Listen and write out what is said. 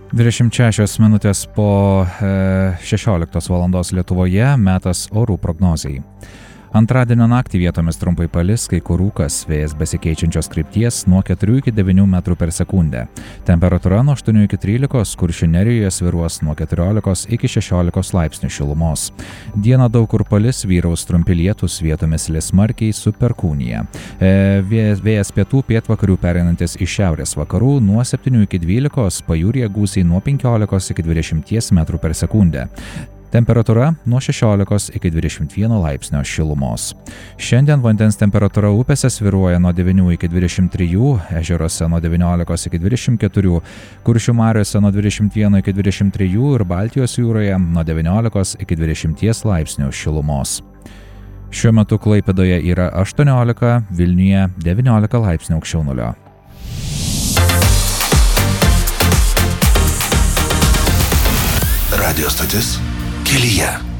26 minutės po 16 valandos Lietuvoje metas orų prognozijai. Antradienio naktį vietomis trumpai palis, kai kur rūkas, vėjas besikeičiančios krypties nuo 4 iki 9 metrų per sekundę. Temperatūra nuo 8 iki 13, Kuršių Nerijoje svyruos nuo 14 iki 16 laipsnių šilumos. Dieną daug kur palis, vyraus trumpi lietūs, vietomis lis smarkiai su perkūnija. Vėjas pietų pietvakarių pereinantis į šiaurės vakarų nuo 7 iki 12, pajūryje gūsiai nuo 15 iki 20 metrų per sekundę. Temperatūra nuo 16 iki 21 laipsnio šilumos. Šiandien vandens temperatūra upėse svyruoja nuo 9 iki 23, ežeruose nuo 19 iki 24, Kuršių mariose nuo 21 iki 23 ir Baltijos jūroje nuo 19 iki 20 laipsnių šilumos. Šiuo metu Klaipėdoje yra 18, Vilniuje 19 laipsnių aukščiau nulio. Radio stotis kelyje.